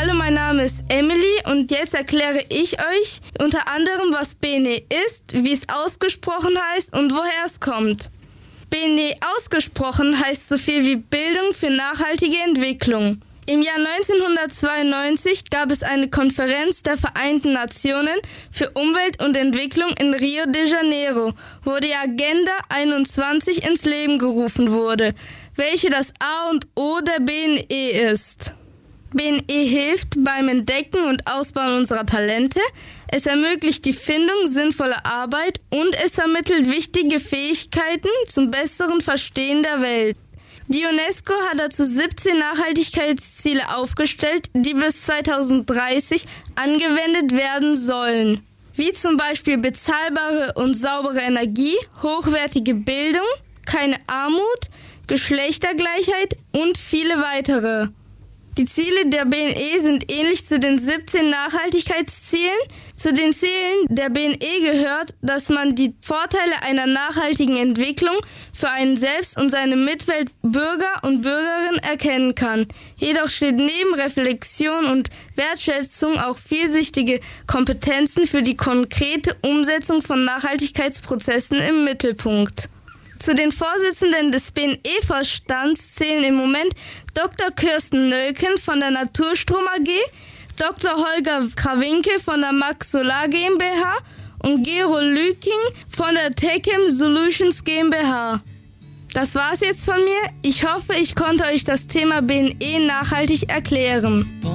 Hallo, mein Name ist Emily und jetzt erkläre ich euch unter anderem, was BNE ist, wie es ausgesprochen heißt und woher es kommt. BNE ausgesprochen heißt so viel wie Bildung für nachhaltige Entwicklung. Im Jahr 1992 gab es eine Konferenz der Vereinten Nationen für Umwelt und Entwicklung in Rio de Janeiro, wo die Agenda 21 ins Leben gerufen wurde, welche das A und O der BNE ist. BNE hilft beim Entdecken und Ausbauen unserer Talente, es ermöglicht die Findung sinnvoller Arbeit und es vermittelt wichtige Fähigkeiten zum besseren Verstehen der Welt. Die UNESCO hat dazu 17 Nachhaltigkeitsziele aufgestellt, die bis 2030 angewendet werden sollen, wie zum Beispiel bezahlbare und saubere Energie, hochwertige Bildung, keine Armut, Geschlechtergleichheit und viele weitere. Die Ziele der BNE sind ähnlich zu den 17 Nachhaltigkeitszielen. Zu den Zielen der BNE gehört, dass man die Vorteile einer nachhaltigen Entwicklung für einen selbst und seine Mitweltbürger und Bürgerinnen erkennen kann. Jedoch steht neben Reflexion und Wertschätzung auch vielschichtige Kompetenzen für die konkrete Umsetzung von Nachhaltigkeitsprozessen im Mittelpunkt. Zu den Vorsitzenden des BNE-Vorstands zählen im Moment Dr. Kirsten Nölken von der Naturstrom AG, Dr. Holger Krawinkel von der Max Solar GmbH und Gero Lüking von der Techem Solutions GmbH. Das war's jetzt von mir. Ich hoffe, ich konnte euch das Thema BNE nachhaltig erklären.